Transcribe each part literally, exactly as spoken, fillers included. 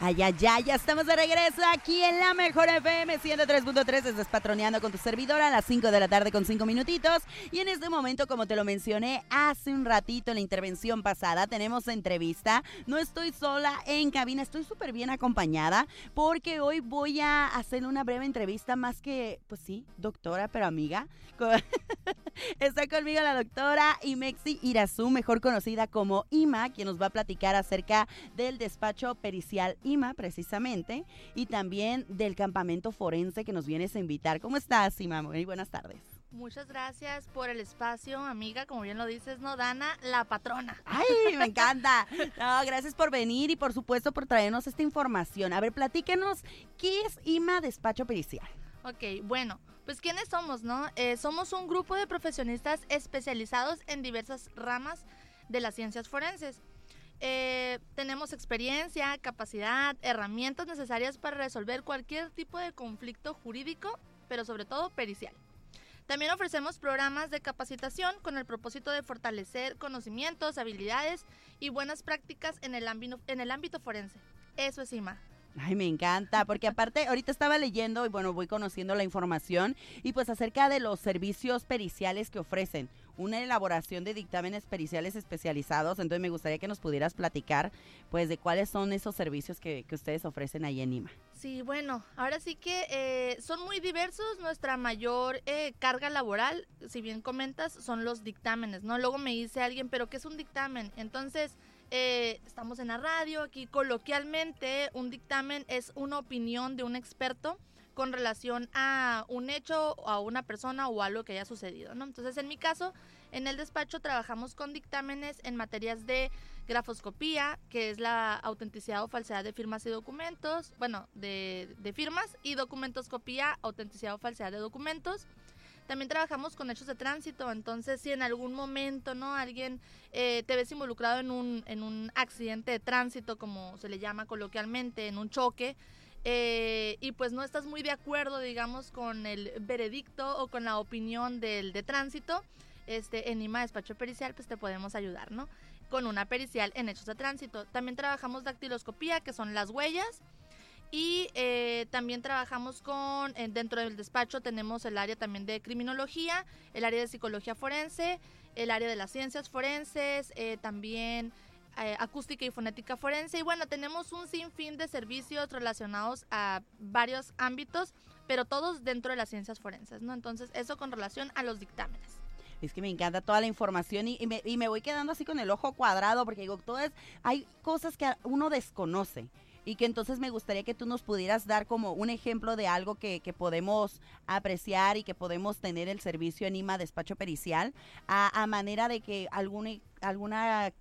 Ay, ay, ay, ya estamos de regreso aquí en la Mejor F M ciento tres punto tres. Estás patroneando con tu servidora a las cinco de la tarde con cinco minutitos. Y en este momento, como te lo mencioné hace un ratito en la intervención pasada, tenemos entrevista. No estoy sola en cabina, estoy súper bien acompañada porque hoy voy a hacer una breve entrevista más que, pues sí, doctora, pero amiga. Está conmigo la doctora Imexi Irazú, mejor conocida como Ima, quien nos va a platicar acerca del despacho pericial Ima, precisamente, y también del campamento forense que nos vienes a invitar. ¿Cómo estás, Ima? Muy buenas tardes. Muchas gracias por el espacio, amiga, como bien lo dices, ¿no? Dana, la patrona. ¡Ay, me encanta! No, gracias por venir y por supuesto por traernos esta información. A ver, platíquenos, ¿qué es Ima Despacho Pericial? Ok, bueno, pues ¿quiénes somos, no? Eh, somos un grupo de profesionistas especializados en diversas ramas de las ciencias forenses. Eh, tenemos experiencia, capacidad, herramientas necesarias para resolver cualquier tipo de conflicto jurídico, pero sobre todo pericial. También ofrecemos programas de capacitación con el propósito de fortalecer conocimientos, habilidades y buenas prácticas en el ámbito, en el ámbito forense. Eso es Ima. Ay, me encanta, porque aparte ahorita estaba leyendo y bueno, voy conociendo la información y pues acerca de los servicios periciales que ofrecen, una elaboración de dictámenes periciales especializados. Entonces me gustaría que nos pudieras platicar pues de cuáles son esos servicios que, que ustedes ofrecen ahí en Ima. Sí, bueno, ahora sí que eh, son muy diversos. Nuestra mayor eh, carga laboral, si bien comentas, son los dictámenes, ¿no? Luego me dice alguien, ¿pero qué es un dictamen? Entonces... Eh, estamos en la radio, aquí coloquialmente un dictamen es una opinión de un experto con relación a un hecho, a una persona o algo que haya sucedido, ¿no? Entonces, en mi caso, en el despacho trabajamos con dictámenes en materias de grafoscopía, que es la autenticidad o falsedad de firmas y documentos, bueno, de, de firmas, y documentoscopía, autenticidad o falsedad de documentos. También trabajamos con hechos de tránsito, entonces si en algún momento, ¿no? Alguien eh, te ves involucrado en un, en un accidente de tránsito, como se le llama coloquialmente, en un choque, eh, y pues no estás muy de acuerdo, digamos, con el veredicto o con la opinión del de tránsito, este, en Ima Despacho Pericial, pues te podemos ayudar, ¿no? Con una pericial en hechos de tránsito. También trabajamos dactiloscopía, que son las huellas. Y eh, también trabajamos con, eh, dentro del despacho tenemos el área también de criminología, el área de psicología forense, el área de las ciencias forenses, eh, también eh, acústica y fonética forense. Y bueno, tenemos un sinfín de servicios relacionados a varios ámbitos, pero todos dentro de las ciencias forenses, ¿no? Entonces, eso con relación a los dictámenes. Es que me encanta toda la información y, y, me, y me voy quedando así con el ojo cuadrado porque digo, todas, hay cosas que uno desconoce. Y que entonces me gustaría que tú nos pudieras dar como un ejemplo de algo que, que podemos apreciar y que podemos tener el servicio en Ima Despacho Pericial, a, a manera de que alguna, alguna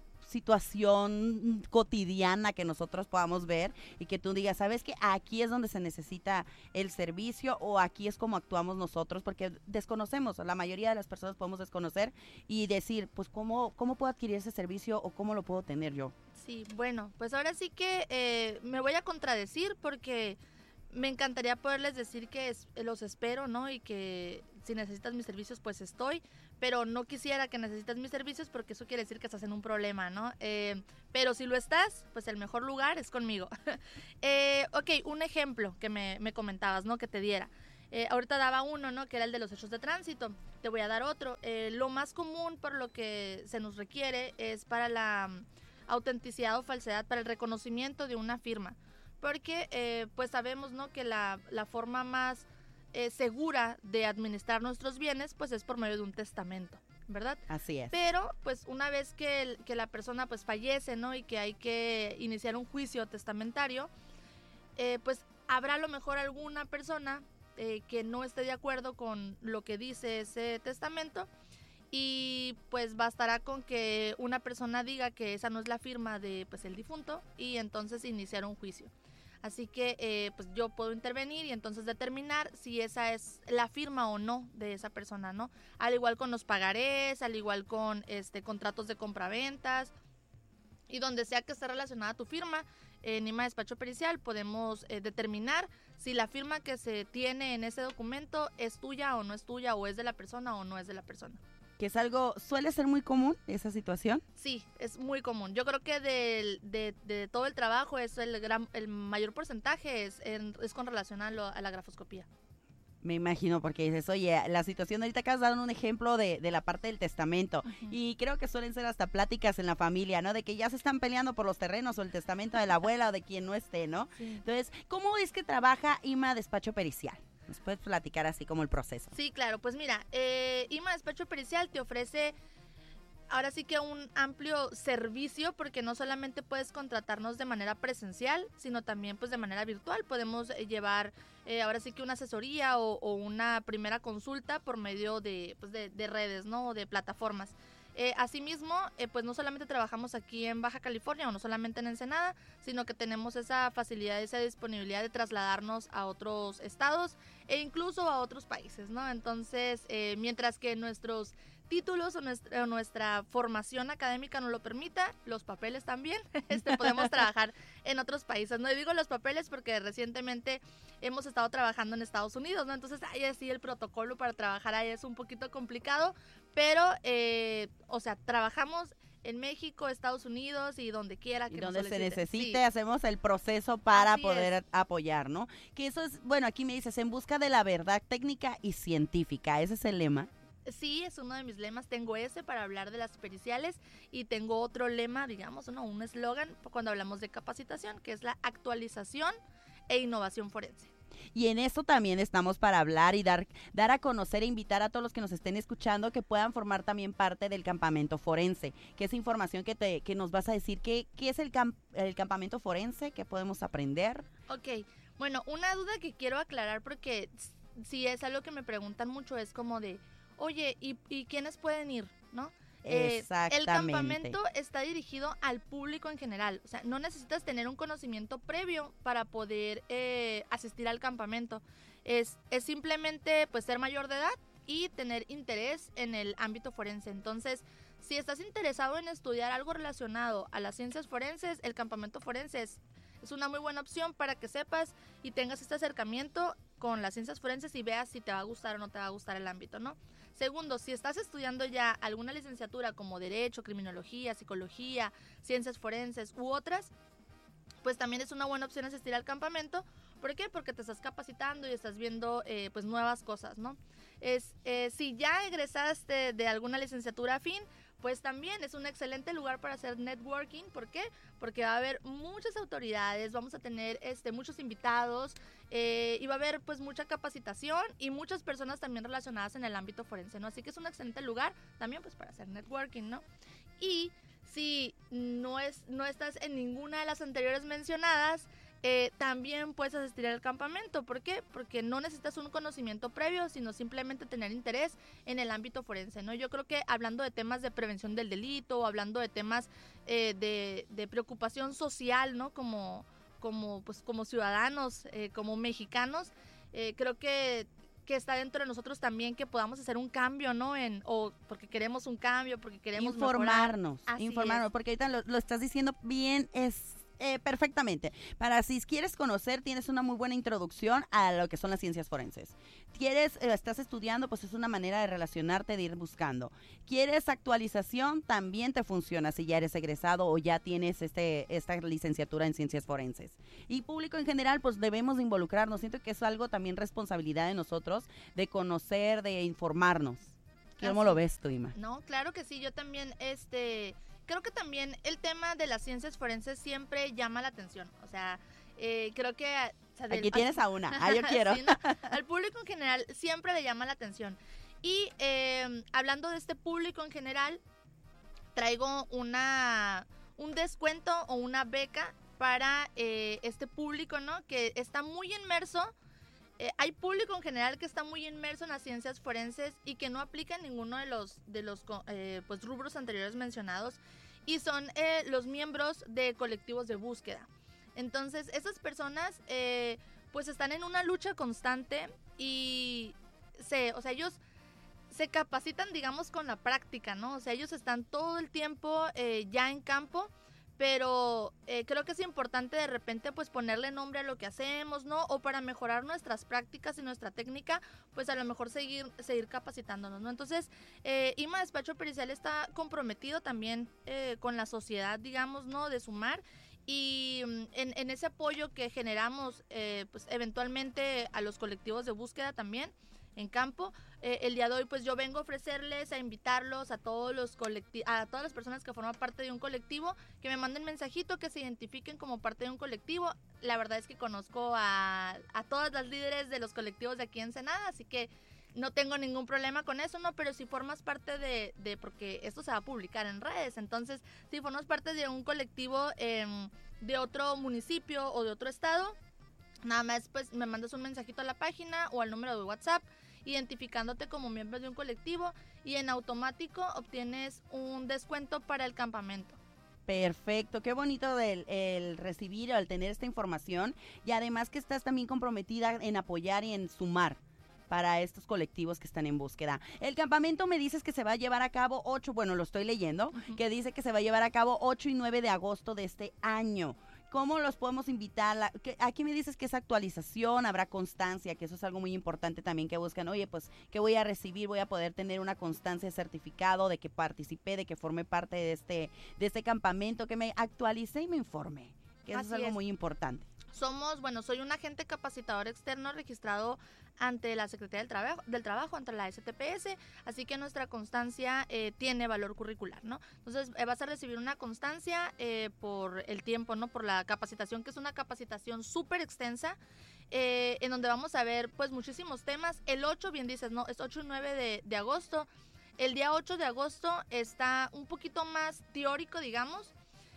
situación cotidiana que nosotros podamos ver y que tú digas, ¿sabes qué? Aquí es donde se necesita el servicio o aquí es como actuamos nosotros, porque desconocemos, la mayoría de las personas podemos desconocer y decir, pues, ¿cómo, cómo puedo adquirir ese servicio o cómo lo puedo tener yo? Sí, bueno, pues ahora sí que eh, me voy a contradecir porque me encantaría poderles decir que es, los espero, ¿no? Y que si necesitas mis servicios, pues estoy, pero no quisiera que necesites mis servicios porque eso quiere decir que estás en un problema, ¿no? Eh, pero si lo estás, pues el mejor lugar es conmigo. eh, ok, un ejemplo que me, me comentabas, ¿no? Que te diera. Eh, ahorita daba uno, ¿no? Que era el de los hechos de tránsito. Te voy a dar otro. Eh, lo más común por lo que se nos requiere es para la autenticidad o falsedad, para el reconocimiento de una firma. Porque eh, pues sabemos, ¿no? Que la, la forma más eh, segura de administrar nuestros bienes pues es por medio de un testamento, ¿verdad? Así es. Pero pues una vez que, el, que la persona pues fallece, ¿no? Y que hay que iniciar un juicio testamentario, eh, pues habrá a lo mejor alguna persona eh, que no esté de acuerdo con lo que dice ese testamento y pues bastará con que una persona diga que esa no es la firma de pues el difunto y entonces iniciar un juicio. Así que eh, pues yo puedo intervenir y entonces determinar si esa es la firma o no de esa persona, ¿no? Al igual con los pagarés, al igual con este contratos de compraventas y donde sea que esté relacionada tu firma, en Ima Despacho Pericial podemos eh, determinar si la firma que se tiene en ese documento es tuya o no es tuya, o es de la persona o no es de la persona. Que es algo, suele ser muy común esa situación. Sí, es muy común. Yo creo que de, de, de todo el trabajo es el gran, el mayor porcentaje es, en, es con relación a, lo, a la grafoscopía. Me imagino, porque dices, oye, la situación ahorita acabas de dar un ejemplo de, de la parte del testamento, uh-huh. y creo que suelen ser hasta pláticas en la familia, ¿no? De que ya se están peleando por los terrenos o el testamento de la abuela o de quien no esté, ¿no? Sí. Entonces, ¿cómo es que trabaja I M A Despacho Pericial? ¿Nos puedes platicar así como el proceso? Sí, claro, pues mira, eh, I M A Despacho Pericial te ofrece ahora sí que un amplio servicio, porque no solamente puedes contratarnos de manera presencial, sino también pues de manera virtual. Podemos eh, llevar eh, ahora sí que una asesoría o, o una primera consulta por medio de, pues de, de redes, ¿no? O de plataformas. Eh, asimismo, eh, pues no solamente trabajamos aquí en Baja California o no solamente en Ensenada, sino que tenemos esa facilidad, esa disponibilidad de trasladarnos a otros estados e incluso a otros países, ¿no? Entonces, eh, mientras que nuestros títulos o nuestra, o nuestra formación académica nos lo permita, los papeles también, este, podemos trabajar en otros países. No y digo los papeles porque recientemente hemos estado trabajando en Estados Unidos, ¿no? Entonces ahí sí el protocolo para trabajar ahí es un poquito complicado, pero, eh, o sea, trabajamos en México, Estados Unidos y donde quiera que y donde nos se necesite, sí. hacemos el proceso para Así poder es. apoyar, ¿no? Que eso es, bueno, aquí me dices, en busca de la verdad técnica y científica, ese es el lema. Sí, es uno de mis lemas. Tengo ese para hablar de las periciales y tengo otro lema, digamos, ¿no? Un eslogan cuando hablamos de capacitación, que es la actualización e innovación forense. Y en eso también estamos para hablar y dar, dar a conocer e invitar a todos los que nos estén escuchando que puedan formar también parte del campamento forense, que es información que, te, que nos vas a decir. ¿Qué, qué es el, camp, el campamento forense? ¿Qué podemos aprender? Ok, bueno, una duda que quiero aclarar porque si es algo que me preguntan mucho es como de, oye, ¿y, y quiénes pueden ir? ¿No? Exactamente. Eh, el campamento está dirigido al público en general, o sea, no necesitas tener un conocimiento previo para poder eh, asistir al campamento. Es, es simplemente pues ser mayor de edad y tener interés en el ámbito forense. Entonces, si estás interesado en estudiar algo relacionado a las ciencias forenses, el campamento forense es, es una muy buena opción para que sepas y tengas este acercamiento con las ciencias forenses y veas si te va a gustar o no te va a gustar el ámbito, ¿no? Segundo, si estás estudiando ya alguna licenciatura como Derecho, Criminología, Psicología, Ciencias Forenses u otras, pues también es una buena opción asistir al campamento. ¿Por qué? Porque te estás capacitando y estás viendo eh, pues nuevas cosas, ¿no? Es, eh, si ya egresaste de alguna licenciatura afín, pues también es un excelente lugar para hacer networking. ¿Por qué? Porque va a haber muchas autoridades, vamos a tener este, muchos invitados eh, y va a haber pues mucha capacitación y muchas personas también relacionadas en el ámbito forense, ¿no? Así que es un excelente lugar también pues para hacer networking, ¿no? Y si no, es, no estás en ninguna de las anteriores mencionadas, Eh, también puedes asistir al campamento. ¿Por qué? Porque no necesitas un conocimiento previo, sino simplemente tener interés en el ámbito forense, ¿no? Yo creo que hablando de temas de prevención del delito, hablando de temas eh, de, de preocupación social, ¿no? Como, como, pues, como ciudadanos, eh, como mexicanos, eh, creo que que está dentro de nosotros también que podamos hacer un cambio, ¿no? En, o porque queremos un cambio, porque queremos informarnos, mejorar. informarnos, porque ahorita lo, lo estás diciendo bien, es Eh, perfectamente. Para si quieres conocer, tienes una muy buena introducción a lo que son las ciencias forenses. Quieres, eh, estás estudiando, pues es una manera de relacionarte, de ir buscando. Quieres actualización, también te funciona si ya eres egresado o ya tienes este esta licenciatura en ciencias forenses. Y público en general, pues debemos de involucrarnos. Siento que es algo también responsabilidad de nosotros, de conocer, de informarnos. ¿Cómo lo ves tú, Ima? No, claro que sí. Yo también, este... creo que también el tema de las ciencias forenses siempre llama la atención. O sea, eh, creo que... O sea, del, aquí tienes a una. Ah, yo quiero. Sí, no, al público en general siempre le llama la atención. Y eh, hablando de este público en general, traigo una un descuento o una beca para eh, este público, ¿no? Que está muy inmerso. Eh, hay público en general que está muy inmerso en las ciencias forenses y que no aplica ninguno de los, de los eh, pues, rubros anteriores mencionados y son eh, los miembros de colectivos de búsqueda. Entonces, esas personas eh, pues están en una lucha constante y se, o sea, ellos se capacitan, digamos, con la práctica, ¿no? O sea, ellos están todo el tiempo eh, ya en campo, pero eh, creo que es importante de repente pues ponerle nombre a lo que hacemos, ¿no? O para mejorar nuestras prácticas y nuestra técnica, pues a lo mejor seguir, seguir capacitándonos, ¿no? Entonces, eh, I M A Despacho Pericial está comprometido también eh, con la sociedad, digamos, ¿no? De sumar. Y en, en ese apoyo que generamos, eh, pues eventualmente a los colectivos de búsqueda también, en campo, eh, el día de hoy pues yo vengo a ofrecerles, a invitarlos a todos los colectivos, a todas las personas que forman parte de un colectivo, que me manden mensajito, que se identifiquen como parte de un colectivo. La verdad es que conozco a, a todas las líderes de los colectivos de aquí en Ensenada, así que no tengo ningún problema con eso, ¿no? Pero si formas parte de, de porque esto se va a publicar en redes, entonces si formas parte de un colectivo eh, de otro municipio o de otro estado, nada más pues me mandas un mensajito a la página o al número de WhatsApp identificándote como miembro de un colectivo y en automático obtienes un descuento para el campamento. Perfecto, qué bonito el, el recibir o el tener esta información y además que estás también comprometida en apoyar y en sumar para estos colectivos que están en búsqueda. El campamento me dices que se va a llevar a cabo ocho, bueno, lo estoy leyendo, uh-huh. que dice que se va a llevar a cabo ocho y nueve de agosto de este año. ¿Cómo los podemos invitar? Aquí me dices que es actualización, habrá constancia, que eso es algo muy importante también que buscan. Oye, pues, ¿qué voy a recibir? Voy a poder tener una constancia de certificado de que participé, de que formé parte de este, de este campamento, que me actualicé y me informé, que eso Así es algo es. muy importante. Somos, bueno, soy un agente capacitador externo registrado ante la Secretaría del Trabajo, del Trabajo ante la S T P S, así que nuestra constancia eh, tiene valor curricular, ¿no? Entonces eh, vas a recibir una constancia eh, por el tiempo, ¿no? Por la capacitación, que es una capacitación súper extensa, eh, en donde vamos a ver pues muchísimos temas. El ocho, bien dices, ¿no? Es ocho y nueve de, de agosto. El día ocho de agosto está un poquito más teórico, digamos.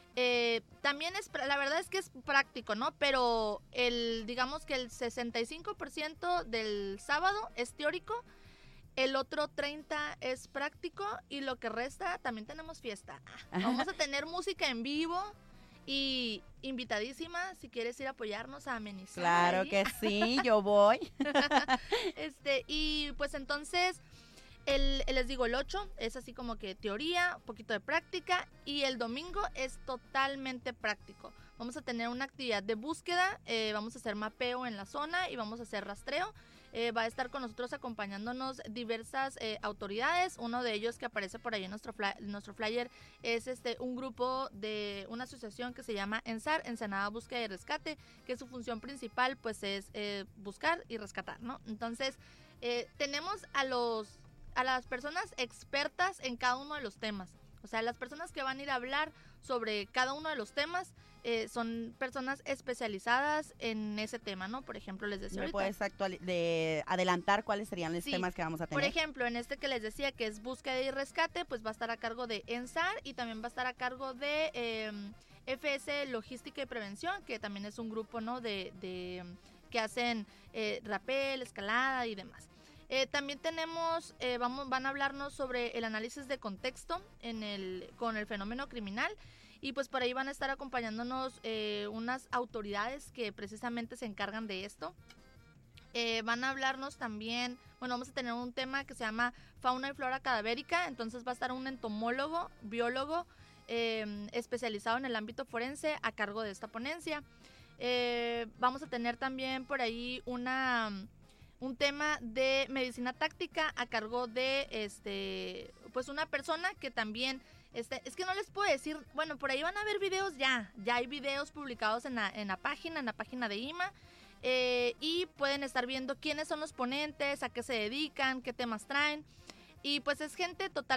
Eh, también es, la verdad es que es práctico, ¿no? Pero el, digamos que el sesenta y cinco por ciento del sábado es teórico, el otro treinta por ciento es práctico y lo que resta también tenemos fiesta. Vamos a tener música en vivo y invitadísima si quieres ir a apoyarnos a amenizar. Claro ahí. que sí, yo voy. este, y pues entonces... El, les digo, el ocho es así como que teoría, un poquito de práctica, y el domingo es totalmente práctico. Vamos a tener una actividad de búsqueda, eh, vamos a hacer mapeo en la zona y vamos a hacer rastreo. Eh, va a estar con nosotros acompañándonos diversas eh, autoridades. Uno de ellos que aparece por ahí en nuestro, fly, nuestro flyer es este un grupo de una asociación que se llama ENSAR, Ensenada Búsqueda y Rescate, que su función principal pues es eh, buscar y rescatar, ¿no? Entonces eh, tenemos a los a las personas expertas en cada uno de los temas. O sea, las personas que van a ir a hablar sobre cada uno de los temas eh, son personas especializadas en ese tema, ¿no? Por ejemplo, les decía ¿Me ahorita, puedes actuali- de adelantar cuáles serían los sí, temas que vamos a tener? Por ejemplo, en este que les decía que es búsqueda y rescate, pues va a estar a cargo de ENSAR y también va a estar a cargo de eh, F S Logística y Prevención, que también es un grupo, ¿no? De, de que hacen eh, rappel, escalada y demás. Eh, también tenemos, eh, vamos, van a hablarnos sobre el análisis de contexto en el, con el fenómeno criminal y pues por ahí van a estar acompañándonos eh, unas autoridades que precisamente se encargan de esto. Eh, van a hablarnos también, bueno, vamos a tener un tema que se llama fauna y flora cadavérica, entonces va a estar un entomólogo, biólogo eh, especializado en el ámbito forense a cargo de esta ponencia. Eh, vamos a tener también por ahí una... un tema de medicina táctica a cargo de este pues una persona que también este es que no les puedo decir, bueno, por ahí van a ver videos ya, ya hay videos publicados en la, en la página, en la página de I M A eh, y pueden estar viendo quiénes son los ponentes, a qué se dedican, qué temas traen y pues es gente total